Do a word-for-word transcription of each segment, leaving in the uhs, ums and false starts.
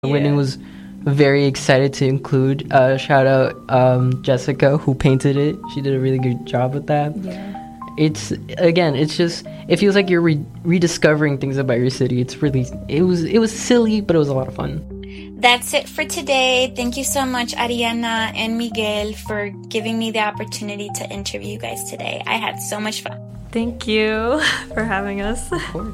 Yeah. Winning was very excited to include. Uh, shout out um, Jessica who painted it. She did a really good job with that. Yeah. It's again, it's just it feels like you're re- rediscovering things about your city. It's really it was it was silly, but it was a lot of fun. That's it for today. Thank you so much, Ariana and Miguel, for giving me the opportunity to interview you guys today. I had so much fun. Thank you for having us. Of course.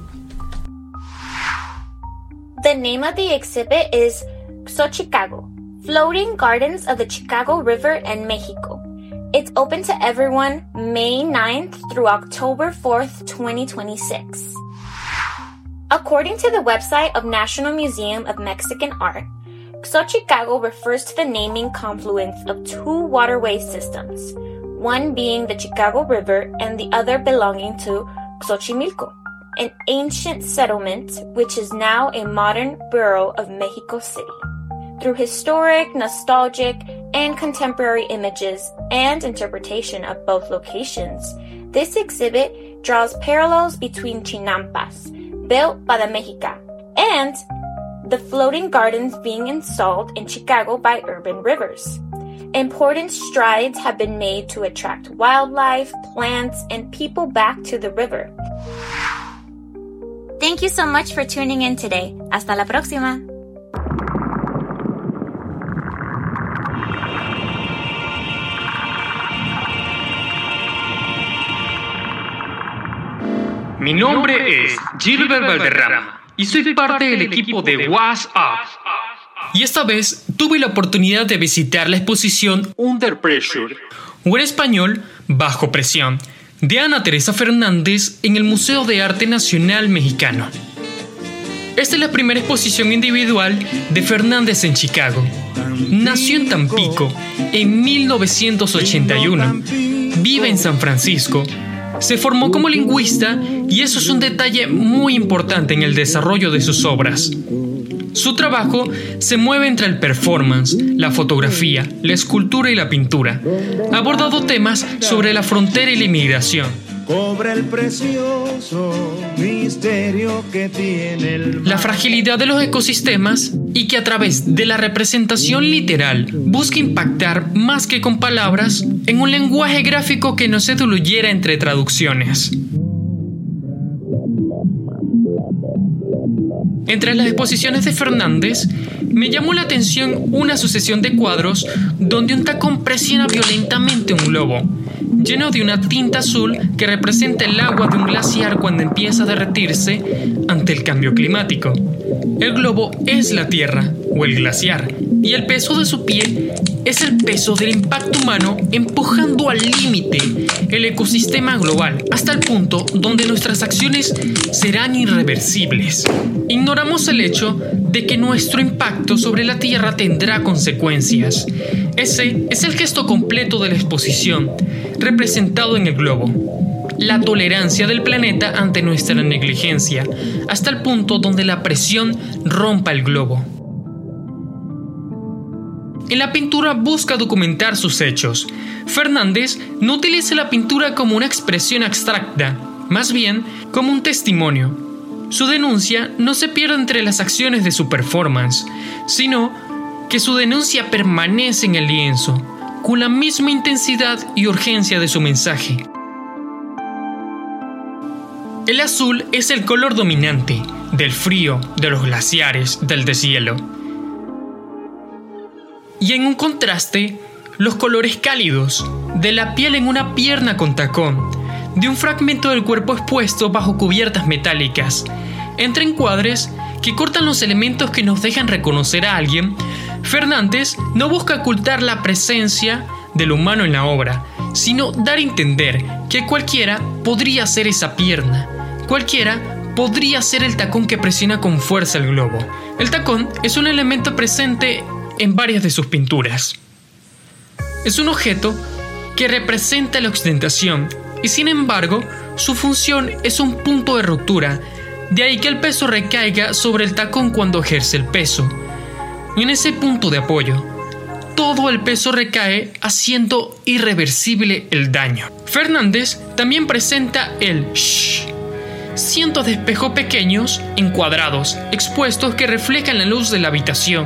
The name of the exhibit is Xochicago, Floating Gardens of the Chicago River and Mexico. It's open to everyone May ninth through October fourth, twenty twenty-six. According to the website of National Museum of Mexican Art, Xochicago refers to the naming confluence of two waterway systems, one being the Chicago River and the other belonging to Xochimilco, an ancient settlement which is now a modern borough of Mexico City. Through historic, nostalgic, and contemporary images and interpretation of both locations, this exhibit draws parallels between Chinampas, built by the Mexica, and the floating gardens being installed in Chicago by Urban Rivers. Important strides have been made to attract wildlife, plants, and people back to the river. Thank you so much for tuning in today. Hasta la próxima. Mi nombre es Gilbert Valderrama y soy parte del equipo de What's Up. Y esta vez tuve la oportunidad de visitar la exposición Under Pressure, o en español, Bajo Presión, de Ana Teresa Fernández en el Museo de Arte Nacional Mexicano. Esta es la primera exposición individual de Fernández en Chicago. Nació en Tampico en mil novecientos ochenta y uno, vive en San Francisco, se formó como lingüista y eso es un detalle muy importante en el desarrollo de sus obras. Su trabajo se mueve entre el performance, la fotografía, la escultura y la pintura. Ha abordado temas sobre la frontera y la inmigración. Cobra el precioso misterio que tiene el mar. La fragilidad de los ecosistemas y que a través de la representación literal busca impactar más que con palabras en un lenguaje gráfico que no se diluyera entre traducciones. Entre las exposiciones de Fernández, me llamó la atención una sucesión de cuadros donde un tacón presiona violentamente un globo, lleno de una tinta azul que representa el agua de un glaciar cuando empieza a derretirse ante el cambio climático. El globo es la Tierra, o el glaciar, y el peso de su pie es el peso del impacto humano empujando al límite el ecosistema global, hasta el punto donde nuestras acciones serán irreversibles. Ignoramos el hecho de que nuestro impacto sobre la Tierra tendrá consecuencias. Ese es el gesto completo de la exposición, representado en el globo. La tolerancia del planeta ante nuestra negligencia, hasta el punto donde la presión rompa el globo. En la pintura busca documentar sus hechos. Fernández no utiliza la pintura como una expresión abstracta, más bien como un testimonio. Su denuncia no se pierde entre las acciones de su performance, sino que su denuncia permanece en el lienzo, con la misma intensidad y urgencia de su mensaje. El azul es el color dominante del frío, de los glaciares, del deshielo. Y en un contraste, los colores cálidos, de la piel en una pierna con tacón, de un fragmento del cuerpo expuesto bajo cubiertas metálicas, entre encuadres que cortan los elementos que nos dejan reconocer a alguien. Fernández no busca ocultar la presencia del humano en la obra, sino dar a entender que cualquiera podría ser esa pierna, cualquiera podría ser el tacón que presiona con fuerza el globo. El tacón es un elemento presente en varias de sus pinturas. Es un objeto que representa la ostentación y, sin embargo, su función es un punto de ruptura, de ahí que el peso recaiga sobre el tacón cuando ejerce el peso. Y en ese punto de apoyo, todo el peso recae haciendo irreversible el daño. Fernández también presenta el shh, cientos de espejos pequeños, encuadrados, expuestos que reflejan la luz de la habitación.